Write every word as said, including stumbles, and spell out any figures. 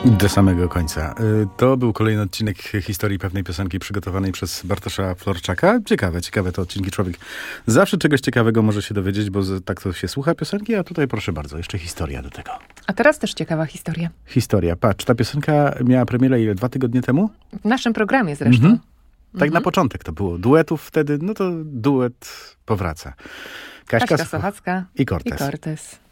Do samego końca. To był kolejny odcinek historii pewnej piosenki przygotowanej przez Bartosza Florczaka. Ciekawe, ciekawe to odcinki. Człowiek zawsze czegoś ciekawego może się dowiedzieć, bo tak to się słucha piosenki, a tutaj proszę bardzo, jeszcze historia do tego. A teraz też ciekawa historia. Historia. Patrz, ta piosenka miała premierę ile? Dwa tygodnie temu? W naszym programie zresztą. Mhm. Tak Mhm. na początek to było. Duetów wtedy, no to duet powraca. Kaśka, Kaśka Sochacka i Cortez. I Cortez.